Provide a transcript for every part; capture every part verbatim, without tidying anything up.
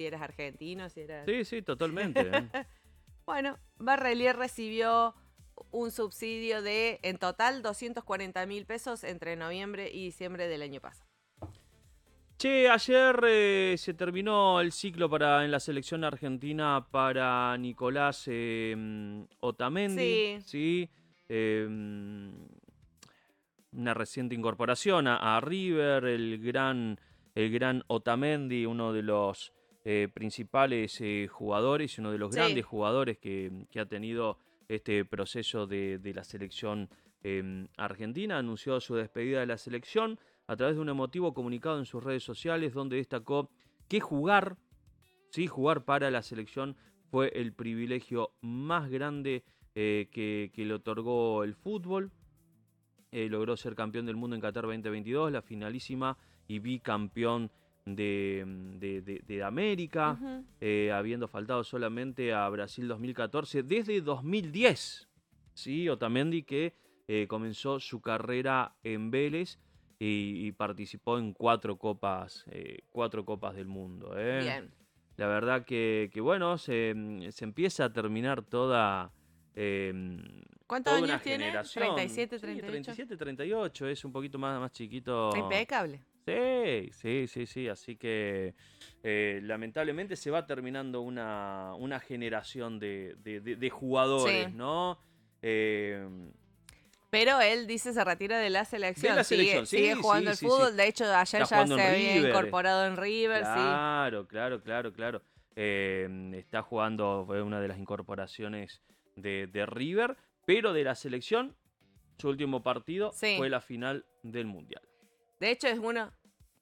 eras argentino, si eras... Sí, sí, totalmente. ¿eh? Bueno, Barrelier recibió un subsidio de, en total, doscientos cuarenta mil pesos entre noviembre y diciembre del año pasado. Che, ayer eh, se terminó el ciclo para en la selección argentina para Nicolás eh, Otamendi, Sí. ¿sí? Eh, una reciente incorporación a, a River, el gran, el gran Otamendi, uno de los eh, principales eh, jugadores y uno de los grandes Sí. jugadores que, que ha tenido este proceso de, de la selección eh, argentina, anunció su despedida de la selección a través de un emotivo comunicado en sus redes sociales donde destacó que jugar, sí, jugar para la selección fue el privilegio más grande eh, que, que le otorgó el fútbol. Eh, logró ser campeón del mundo en Qatar veinte veintidós, la finalísima y bicampeón de, de, de, de América, Uh-huh. eh, habiendo faltado solamente a Brasil dos mil catorce desde dos mil diez. Sí, Otamendi que eh, comenzó su carrera en Vélez y, y participó en cuatro copas, eh, cuatro copas del mundo. ¿eh? Bien. La verdad que, que bueno, se, se empieza a terminar toda... Eh, ¿Cuántos toda una años tiene? generación. ¿treinta y siete, Sí, treinta y ocho? treinta y siete, treinta y ocho, es un poquito más, más chiquito. Impecable. Sí, sí, sí, sí, así que eh, lamentablemente se va terminando una, una generación de, de, de, de jugadores, Sí. ¿no? Eh, Pero él dice se retira de la selección. de la selección, sigue, sí, sigue jugando sí, al sí, fútbol. sí. De hecho, ayer Está ya jugando se en había River. incorporado en River, Claro, claro, claro, claro. Eh, está jugando, fue una de las incorporaciones de, de River, pero de la selección, su último partido sí. fue la final del Mundial. De hecho, es uno...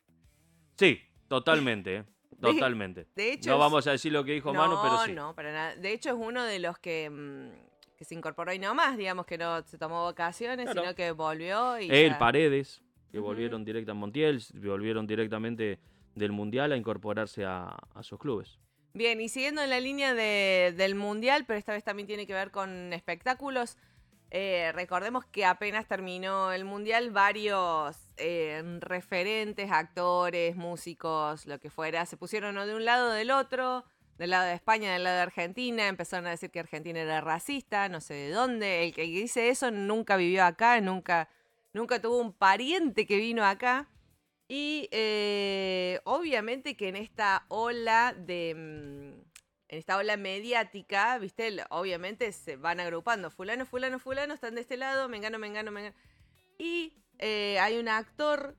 Sí, totalmente, ¿eh? De, Totalmente. de hecho no es... vamos a decir lo que dijo no, Manu, pero sí. No, para nada. De hecho, es uno de los que, mmm, que se incorporó y no más, digamos que no se tomó vacaciones, Claro. sino que volvió y Él, ya... Paredes, que uh-huh. volvieron directo a Montiel, volvieron directamente del Mundial a incorporarse a, a sus clubes. Bien, y siguiendo en la línea de, del Mundial, pero esta vez también tiene que ver con espectáculos, eh, recordemos que apenas terminó el Mundial, varios eh, referentes, actores, músicos, lo que fuera, se pusieron ¿no? de un lado o del otro, del lado de España, del lado de Argentina, empezaron a decir que Argentina era racista, no sé de dónde, el que dice eso nunca vivió acá, nunca, nunca tuvo un pariente que vino acá. Y eh, obviamente que en esta ola de... en esta ola mediática, ¿viste? Obviamente se van agrupando. Fulano, fulano, fulano, están de este lado, mengano, mengano, mengano. Y eh, hay un actor,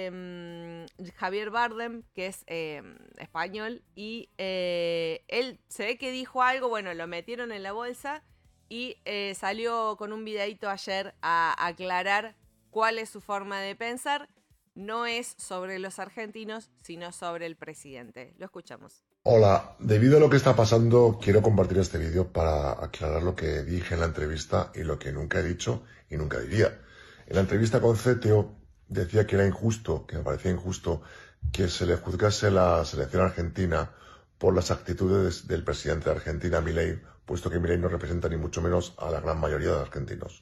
eh, Javier Bardem, que es eh, español, y eh, él se ve que dijo algo, bueno, lo metieron en la bolsa y eh, salió con un videito ayer a aclarar cuál es su forma de pensar. No es sobre los argentinos, sino sobre el presidente. Lo escuchamos. Hola, debido a lo que está pasando, quiero compartir este vídeo para aclarar lo que dije en la entrevista y lo que nunca he dicho y nunca diría. En la entrevista con C T O decía que era injusto, que me parecía injusto, que se le juzgase la selección argentina por las actitudes del presidente de Argentina, Milei, puesto que Milei no representa ni mucho menos a la gran mayoría de argentinos.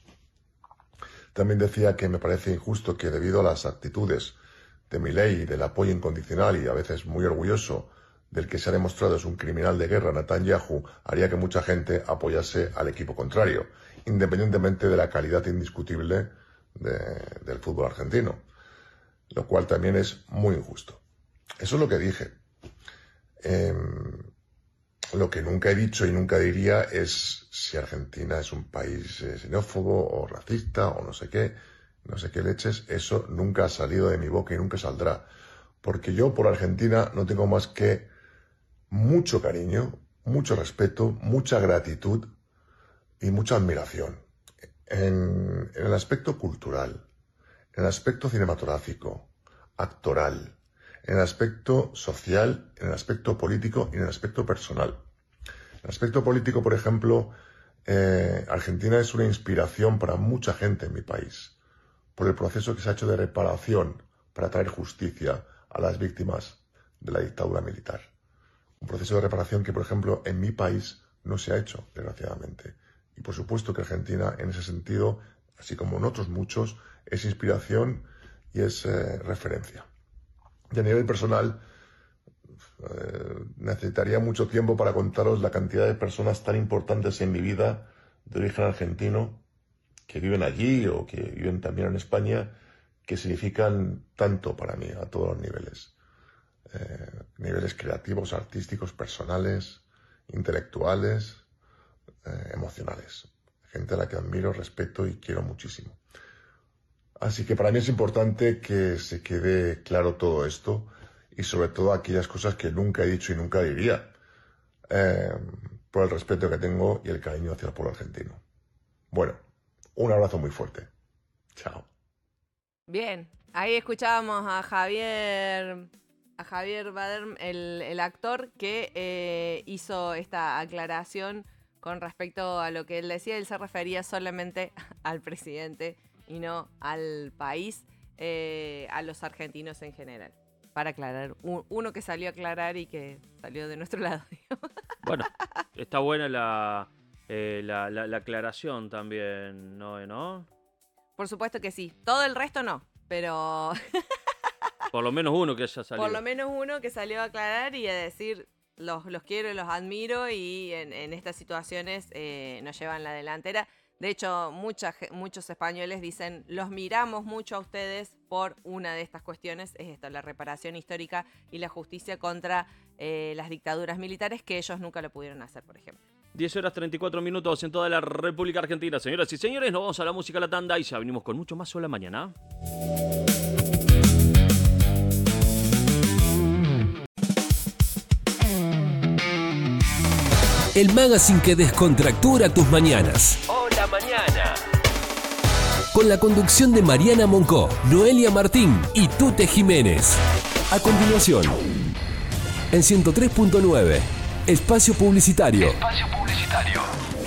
También decía que me parece injusto que debido a las actitudes de Milei y del apoyo incondicional y a veces muy orgulloso del que se ha demostrado es un criminal de guerra, Netanyahu, haría que mucha gente apoyase al equipo contrario, independientemente de la calidad indiscutible de, del fútbol argentino, lo cual también es muy injusto. Eso es lo que dije. Eh, Lo que nunca he dicho y nunca diría es si Argentina es un país eh, xenófobo o racista o no sé qué, no sé qué leches. Eso nunca ha salido de mi boca y nunca saldrá. Porque yo por Argentina no tengo más que mucho cariño, mucho respeto, mucha gratitud y mucha admiración. En, en el aspecto cultural, en el aspecto cinematográfico, actoral, en el aspecto social, en el aspecto político y en el aspecto personal. En el aspecto político, por ejemplo, eh, Argentina es una inspiración para mucha gente en mi país, por el proceso que se ha hecho de reparación para traer justicia a las víctimas de la dictadura militar. Un proceso de reparación que, por ejemplo, en mi país no se ha hecho, desgraciadamente. Y por supuesto que Argentina, en ese sentido, así como en otros muchos, es inspiración y es eh, referencia. Y a nivel personal, Eh, necesitaría mucho tiempo para contaros la cantidad de personas tan importantes en mi vida de origen argentino que viven allí o que viven también en España, que significan tanto para mí a todos los niveles. Eh, niveles creativos, artísticos, personales, intelectuales, eh, emocionales. Gente a la que admiro, respeto y quiero muchísimo. Así que para mí es importante que se quede claro todo esto y sobre todo aquellas cosas que nunca he dicho y nunca diría, eh, por el respeto que tengo y el cariño hacia el pueblo argentino. Bueno, un abrazo muy fuerte. Chao. Bien, ahí escuchábamos a Javier, a Javier Bardem, el, el actor que eh, hizo esta aclaración con respecto a lo que él decía. Él se refería solamente al presidente y no al país, eh, a los argentinos en general. Para aclarar, un, uno que salió a aclarar y que salió de nuestro lado. Bueno, está buena la, eh, la, la, la aclaración también, ¿no? ¿no? Por supuesto que sí. Todo el resto no, pero... Por lo menos uno que haya salido. Por lo menos uno que salió a aclarar y a decir, los, los quiero, los admiro y en, en estas situaciones eh, nos llevan la delantera. De hecho, mucha, muchos españoles dicen, los miramos mucho a ustedes por una de estas cuestiones, es esto, la reparación histórica y la justicia contra eh, las dictaduras militares, que ellos nunca lo pudieron hacer, por ejemplo. diez horas treinta y cuatro minutos en toda la República Argentina. Señoras y señores, nos vamos a la música, a la tanda y ya venimos con mucho más sobre la mañana. El magazine que descontractura tus mañanas. Hola mañana. Con la conducción de Mariana Moncó, Noelia Martín y Tute Jiménez. A continuación, en ciento tres punto nueve, Espacio Publicitario. Espacio Publicitario.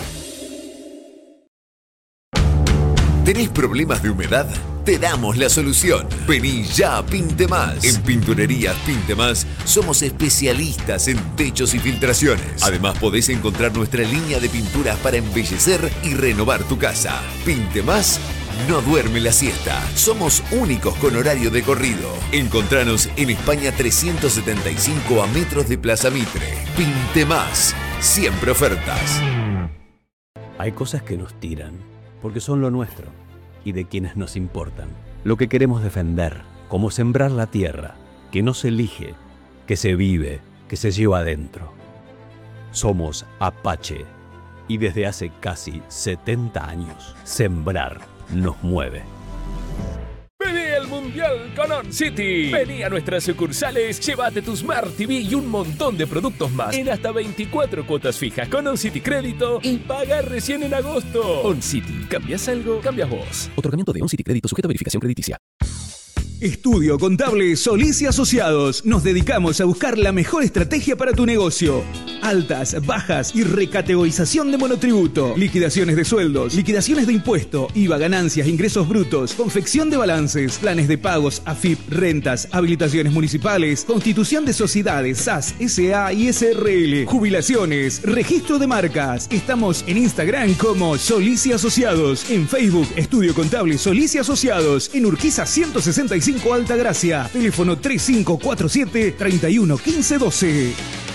¿Tenés problemas de humedad? Te damos la solución. Vení ya a Pintemás. En Pinturerías Pintemás somos especialistas en techos y filtraciones. Además podés encontrar nuestra línea de pinturas para embellecer y renovar tu casa. Pintemás no duerme la siesta. Somos únicos con horario de corrido. Encontranos en España trescientos setenta y cinco a metros de Plaza Mitre. Pintemás. Siempre ofertas. Hay cosas que nos tiran porque son lo nuestro y de quienes nos importan. Lo que queremos defender, como sembrar la tierra, que no se elige, que se vive, que se lleva adentro. Somos Apache y desde hace casi setenta años, sembrar nos mueve. Vení al Mundial con On City. Vení a nuestras sucursales, llévate tu Smart T V y un montón de productos más en hasta veinticuatro cuotas fijas con On City Crédito y paga recién en agosto. On City, ¿cambias algo? Cambias vos. Otorgamiento de On City Crédito sujeto a verificación crediticia. Estudio Contable Solís y Asociados. Nos dedicamos a buscar la mejor estrategia para tu negocio. Altas, bajas y recategorización de monotributo. Liquidaciones de sueldos, liquidaciones de impuesto, I V A, ganancias, ingresos brutos, confección de balances, planes de pagos, A F I P, rentas, habilitaciones municipales, constitución de sociedades, S A S, S A y S R L, jubilaciones, registro de marcas. Estamos en Instagram como Solís y Asociados. En Facebook, Estudio Contable Solís y Asociados. En Urquiza ciento sesenta y cinco Altagracia. Teléfono tres cinco cuatro siete, tres uno uno cinco uno dos.